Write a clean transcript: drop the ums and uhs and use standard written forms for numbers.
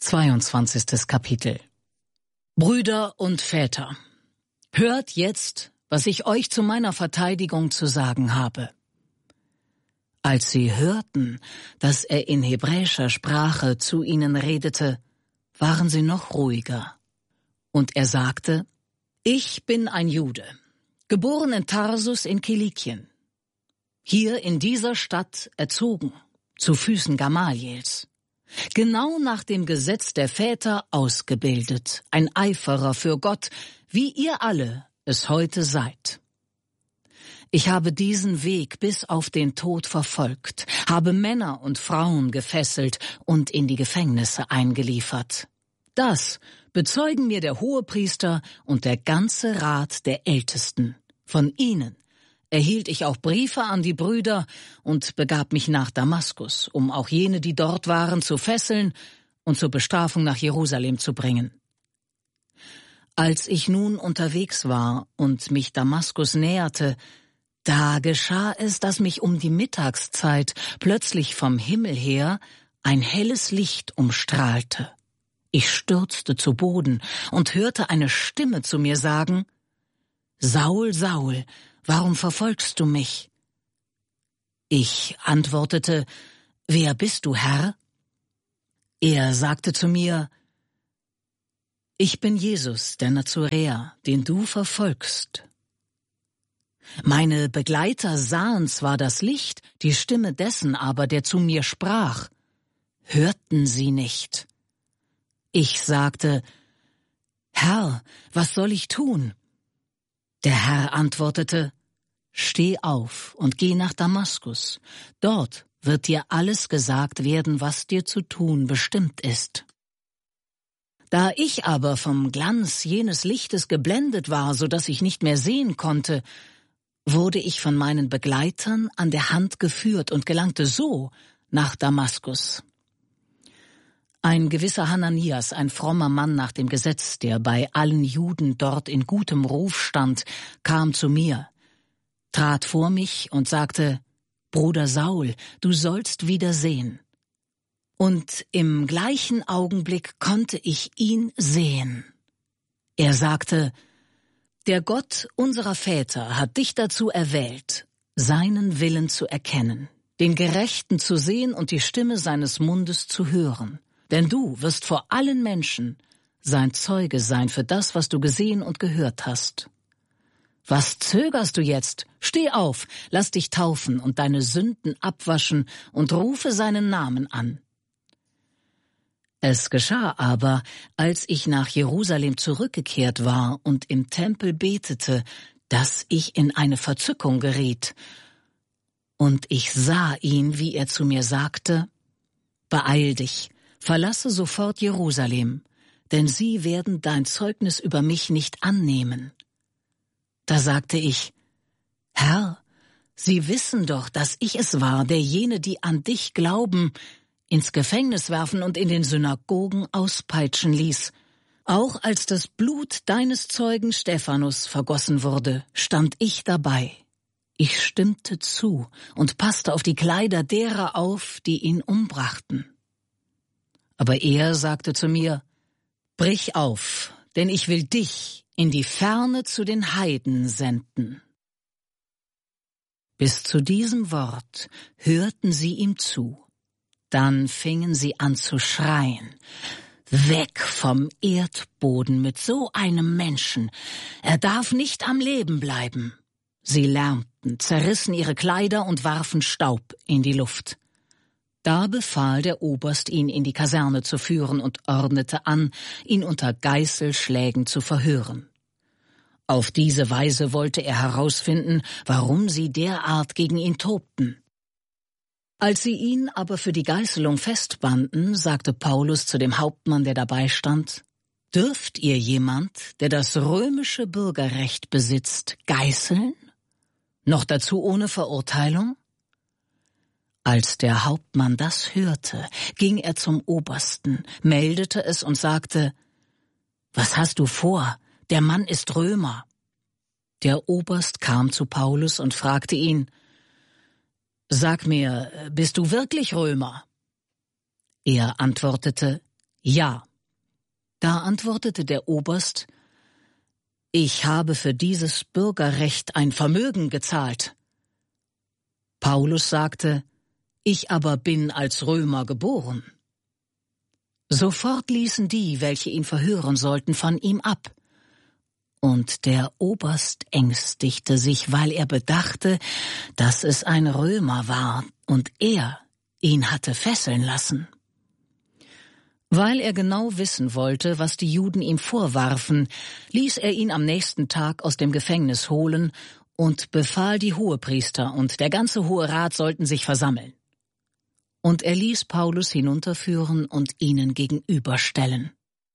22. Kapitel. Brüder und Väter, hört jetzt, was ich euch zu meiner Verteidigung zu sagen habe. Als sie hörten, dass er in hebräischer Sprache zu ihnen redete, waren sie noch ruhiger. Und er sagte: Ich bin ein Jude, geboren in Tarsus in Kilikien, hier in dieser Stadt erzogen, zu Füßen Gamaliels, genau nach dem Gesetz der Väter ausgebildet, ein Eiferer für Gott, wie ihr alle es heute seid. Ich habe diesen Weg bis auf den Tod verfolgt, habe Männer und Frauen gefesselt und in die Gefängnisse eingeliefert. Das bezeugen mir der Hohepriester und der ganze Rat der Ältesten. Von ihnen erhielt ich auch Briefe an die Brüder und begab mich nach Damaskus, um auch jene, die dort waren, zu fesseln und zur Bestrafung nach Jerusalem zu bringen. Als ich nun unterwegs war und mich Damaskus näherte, da geschah es, dass mich um die Mittagszeit plötzlich vom Himmel her ein helles Licht umstrahlte. Ich stürzte zu Boden und hörte eine Stimme zu mir sagen: »Saul, Saul, warum verfolgst du mich?« Ich antwortete: »Wer bist du, Herr?« Er sagte zu mir: »Ich bin Jesus, der Nazoräer, den du verfolgst.« Meine Begleiter sahen zwar das Licht, die Stimme dessen aber, der zu mir sprach, hörten sie nicht. Ich sagte: »Herr, was soll ich tun?« Der Herr antwortete: »Steh auf und geh nach Damaskus. Dort wird dir alles gesagt werden, was dir zu tun bestimmt ist.« Da ich aber vom Glanz jenes Lichtes geblendet war, so dass ich nicht mehr sehen konnte, wurde ich von meinen Begleitern an der Hand geführt und gelangte so nach Damaskus. Ein gewisser Hananias, ein frommer Mann nach dem Gesetz, der bei allen Juden dort in gutem Ruf stand, kam zu mir, trat vor mich und sagte: »Bruder Saul, du sollst wieder sehen.« Und im gleichen Augenblick konnte ich ihn sehen. Er sagte: »Der Gott unserer Väter hat dich dazu erwählt, seinen Willen zu erkennen, den Gerechten zu sehen und die Stimme seines Mundes zu hören. Denn du wirst vor allen Menschen sein Zeuge sein für das, was du gesehen und gehört hast. Was zögerst du jetzt? Steh auf, lass dich taufen und deine Sünden abwaschen und rufe seinen Namen an.« Es geschah aber, als ich nach Jerusalem zurückgekehrt war und im Tempel betete, dass ich in eine Verzückung geriet. Und ich sah ihn, wie er zu mir sagte: »Beeil dich, verlasse sofort Jerusalem, denn sie werden dein Zeugnis über mich nicht annehmen.« Da sagte ich: »Herr, sie wissen doch, dass ich es war, der jene, die an dich glauben, ins Gefängnis werfen und in den Synagogen auspeitschen ließ. Auch als das Blut deines Zeugen Stephanus vergossen wurde, stand ich dabei. Ich stimmte zu und passte auf die Kleider derer auf, die ihn umbrachten.« Aber er sagte zu mir: »Brich auf, denn ich will dich in die Ferne zu den Heiden senden.« Bis zu diesem Wort hörten sie ihm zu. Dann fingen sie an zu schreien: »Weg vom Erdboden mit so einem Menschen! Er darf nicht am Leben bleiben!« Sie lärmten, zerrissen ihre Kleider und warfen Staub in die Luft. Da befahl der Oberst, ihn in die Kaserne zu führen und ordnete an, ihn unter Geißelschlägen zu verhören. Auf diese Weise wollte er herausfinden, warum sie derart gegen ihn tobten. Als sie ihn aber für die Geißelung festbanden, sagte Paulus zu dem Hauptmann, der dabei stand: »Dürft ihr jemand, der das römische Bürgerrecht besitzt, geißeln? Noch dazu ohne Verurteilung?« Als der Hauptmann das hörte, ging er zum Obersten, meldete es und sagte: »Was hast du vor? Der Mann ist Römer.« Der Oberst kam zu Paulus und fragte ihn: »Sag mir, bist du wirklich Römer?« Er antwortete: Ja. Da antwortete der Oberst: Ich habe für dieses Bürgerrecht ein Vermögen gezahlt. Paulus sagte: Ich aber bin als Römer geboren. Sofort ließen die, welche ihn verhören sollten, von ihm ab. Und der Oberst ängstigte sich, weil er bedachte, dass es ein Römer war und er ihn hatte fesseln lassen. Weil er genau wissen wollte, was die Juden ihm vorwarfen, ließ er ihn am nächsten Tag aus dem Gefängnis holen und befahl, die Hohepriester und der ganze Hohe Rat sollten sich versammeln. Und er ließ Paulus hinunterführen und ihnen gegenüberstellen.